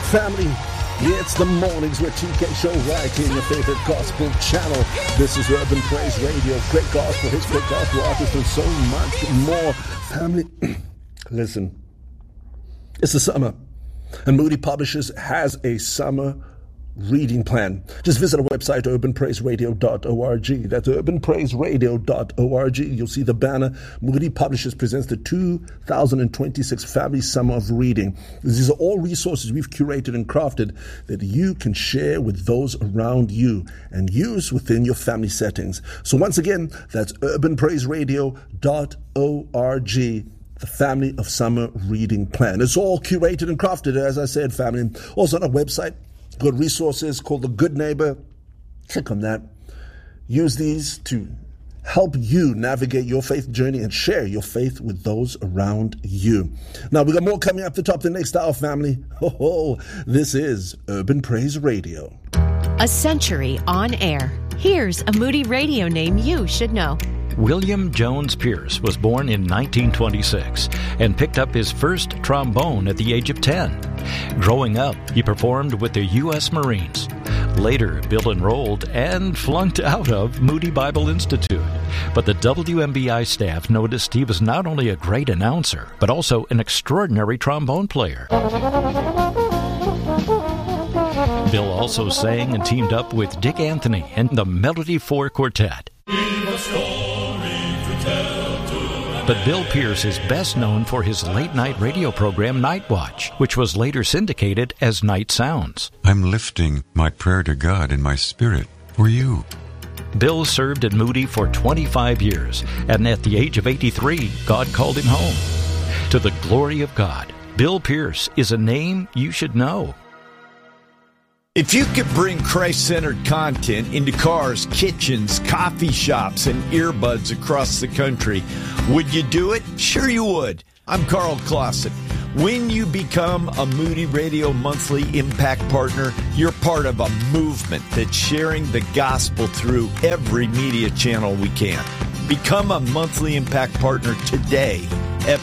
Family, it's the mornings with TK Show right here in your favorite gospel channel. This is Urban Praise Radio. Great gospel hits, great gospel artists, and so much more. Family, listen, it's the summer, and Moody Publishers has a summer reading plan. Just visit our website, urbanpraiseradio.org. That's urbanpraiseradio.org. You'll see the banner. Moody Publishers presents the 2026 Family Summer of Reading. These are all resources we've curated and crafted that you can share with those around you and use within your family settings. So once again, that's urbanpraiseradio.org. The Family of Summer Reading Plan. It's all curated and crafted, as I said, family. Also on our website, good resources called The Good Neighbor. Click on that. Use these to help you navigate your faith journey and share your faith with those around you. Now, we got more coming up the top of the next hour, family. This is Urban Praise Radio. A century on air. Here's a Moody Radio name you should know. William Jones Pierce was born in 1926 and picked up his first trombone at the age of 10. Growing up, he performed with the U.S. Marines. Later, Bill enrolled and flunked out of Moody Bible Institute. But the WMBI staff noticed he was not only a great announcer, but also an extraordinary trombone player. Bill also sang and teamed up with Dick Anthony and the Melody 4 Quartet. But Bill Pierce is best known for his late-night radio program Night Watch, which was later syndicated as Night Sounds. I'm lifting my prayer to God in my spirit for you. Bill served at Moody for 25 years, and at the age of 83, God called him home. To the glory of God, Bill Pierce is a name you should know. If you could bring Christ-centered content into cars, kitchens, coffee shops, and earbuds across the country, would you do it? Sure you would. I'm Carl Clausen. When you become a Moody Radio Monthly Impact Partner, you're part of a movement that's sharing the gospel through every media channel we can. Become a Monthly Impact Partner today at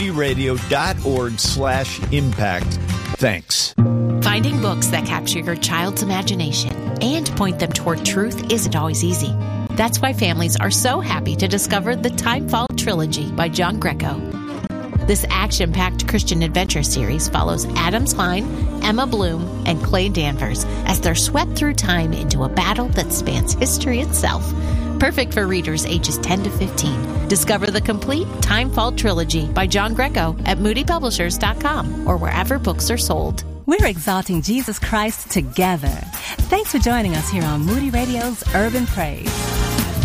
moodyradio.org/impact. Thanks. Finding books that capture your child's imagination and point them toward truth isn't always easy. That's why families are so happy to discover the Timefall Trilogy by John Greco. This action-packed Christian adventure series follows Adam Klein, Emma Bloom, and Clay Danvers as they're swept through time into a battle that spans history itself. Perfect for readers ages 10 to 15. Discover the complete Timefall Trilogy by John Greco at moodypublishers.com or wherever books are sold. We're exalting Jesus Christ together. Thanks for joining us here on Moody Radio's Urban Praise.